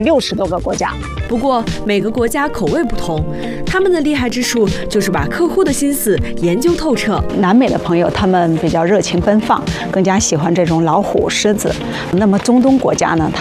60多个国家。 不过每个国家口味不同，他们的厉害之处就是把客户的心思研究透彻。 南美的朋友他们比较热情奔放，更加喜欢这种老虎、狮子。那么中东国家呢，